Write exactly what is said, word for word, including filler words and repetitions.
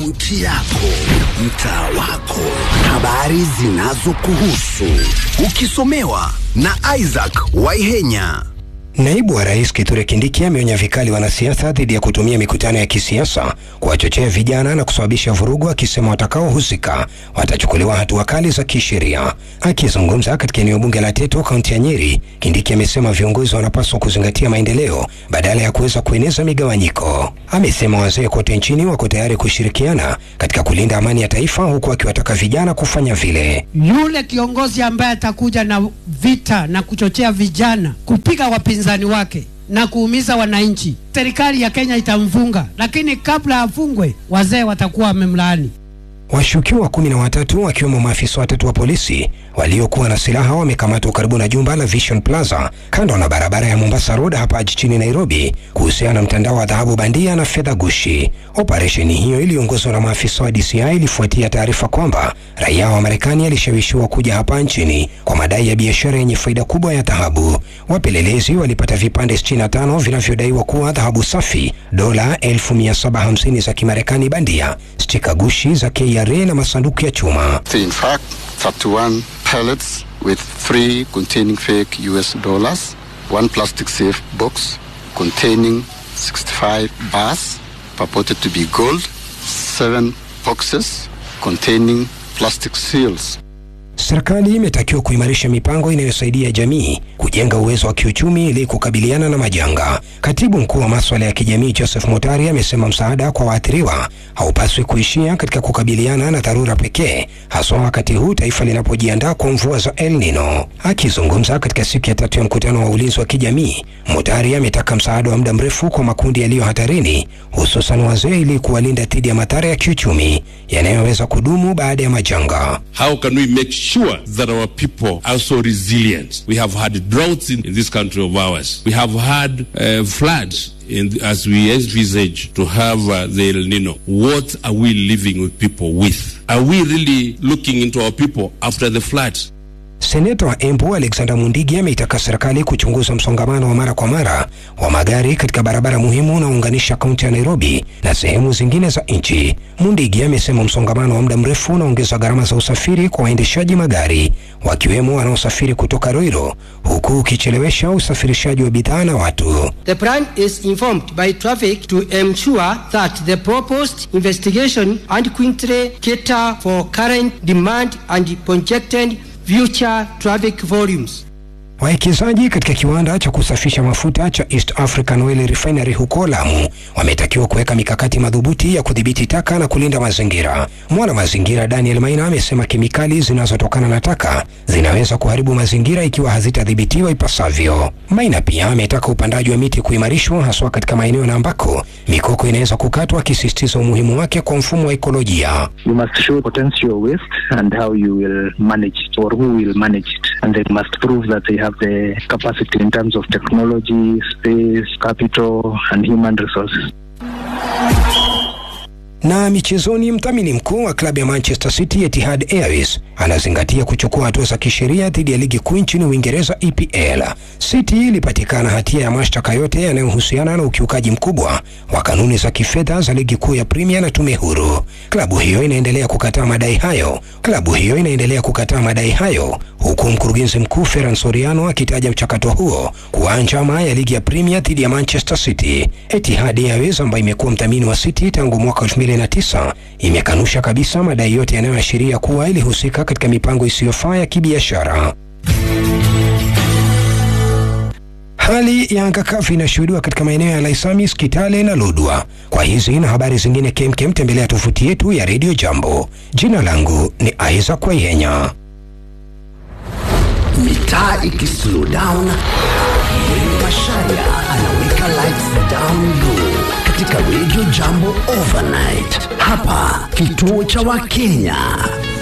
kaunti yako, mtaa wako, habari zinazokuhusu, ukisomewa na Isaac Waihenya. Naibu wa Rais Kithure Kindiki ameonya vikali wanasiasa dhidi ya kutumia mikutano ya kisiasa kuwachochea vijana na kusababisha vurugu, akisema watakaohusika watachukuliwa hatua kali za kisheria. Akizungumza katika eneo bunge la Teto, kaunti ya Nyeri, Kindiki amesema viongozi wanapaswa kuzingatia maendeleo badala ya kuweza kueneza migawanyiko. Amesema wazee kote nchini wako tayari kushirikiana katika kulinda amani ya taifa, huku akiwataka vijana kufanya vile. Yule kiongozi ambaye atakuja na vita na kuchochea vijana kupiga wapinzani wake na kuumiza wananchi, serikali ya Kenya itamfunga, lakini kabla afungwe wazee watakuwa wamemlaani. Washukiwa kumi na watatu wakiwemo maafisa watatu wa polisi waliokuwa na silaha wamekamatwa karibu na jumba la Vision Plaza kando na barabara ya Mombasa Road hapa jijini Nairobi kuhusiana na mtandao wa dhahabu bandia na fedha gushi. Operesheni hiyo iliongozwa na maafisa wa D C I ilifuatia taarifa kwamba raia wa Marekani alishawishiwa kuja hapa nchini kwa madai ya biashara yenye faida kubwa ya dhahabu. Wapelelezi walipata vipande sitini na tano vinavyodaiwa kuwa dhahabu safi, dola elfu mia saba hamsini za Kimarekani bandia, stika gushi za K R A na masanduku ya chuma. In fact, thirty-one pallets with three containing fake U S dollars, one plastic safe box containing sixty-five bars purported to be gold, seven boxes containing plastic seals. Serikali imetakiwa kuimarisha mipango inayosaidia jamii kujenga uwezo wa kiuchumi ili kukabiliana na majanga. Katibu mkuu wa masuala ya kijamii Joseph Mutari amesema msaada kwa waathiriwa haupaswi kuishia katika kukabiliana na dharura pekee, hasa wakati huu taifa linapojiandaa kwa mvua za El Nino. Akizungumza katika siku ya tatu ya mkutano wa ulinzi wa kijamii, Mutari ametaka msaada wa muda mrefu kwa makundi yaliyo hatarini, hususan wazee, ili kuwalinda dhidi ya madhara ya kiuchumi yanayoweza kudumu baada ya majanga. How can we make sure that our people are so resilient? We have had droughts in, in this country of ours. We have had uh, floods in, as we envisage to have uh, the El Nino. What are we living with people with? Are we really looking into our people after the floods? Seneta wa Embu Alexander Mundigi ameitaka serikali kuchunguza msongamano wa mara kwa mara wa magari katika barabara muhimu unaounganisha kaunti ya Nairobi na sehemu zingine za nchi. Mundigi amesema msongamano wa muda mrefu unaongeza gharama za usafiri kwa waendeshaji magari, wakiwemo wanaosafiri kutoka Ruiru, huku ukichelewesha usafirishaji wa bidhaa na watu. The plan is informed by traffic to ensure that the proposed investigation adequately cater for current demand and projected future traffic volumes. Wawekezaji katika kiwanda cha kusafisha mafuta cha East African Oil Refinery huko Lamu wametakiwa kuweka mikakati madhubuti ya kudhibiti taka na kulinda mazingira. Mwana mazingira Daniel Maina amesema kemikali zinazotokana na taka zinaweza kuharibu mazingira ikiwa hazitadhibitiwa ipasavyo. Maina pia ametaka upandaji wa miti kuimarishwa, haswa katika maeneo na ambako mikoko inaweza kukatwa, akisisitiza umuhimu wake kwa mfumo wa ekolojia. You must show potential waste and how you will manage it, or who will manage it, and they must prove that they have the capacity in terms of technology, space, capital and human resources. Na michezoni, mdhamini mkuu wa klabu ya Manchester City Etihad Airways anazingatia kuchukua hatua za kisheria dhidi ya ligi kuu nchini Uingereza E P L. City ilipatikana hatia ya mashtaka yote yanayohusiana na ukiukaji mkubwa wa kanuni za kifedha za ligi kuu ya Premier na tume huru. Klabu hiyo inaendelea kukataa madai hayo. Klabu hiyo inaendelea kukataa madai hayo huku mkurugenzi mkuu Ferran Soriano akitaja mchakato huo kuwa njama ya ligi ya Premier dhidi ya Manchester City. Etihad Airways, ambayo imekuwa mdhamini wa City tangu mwaka elfu mbili na tisa, imekanusha kabisa madai yote yanayoashiria kuwa ilihusika katika mipango isiyofaa ya kibiashara. Hali ya anga kavu inashuhudiwa katika maeneo ya Laisamis, Kitale na Lodwar. Kwa hizi na habari zingine kemkem, tembelea tovuti yetu ya Radio Jambo. Jina langu ni Isaac Waihenya. Mitaa ikislow down, Masharia anaweka lights down low katika Radio Jambo Overnight. Hapa kituo cha Wakenya.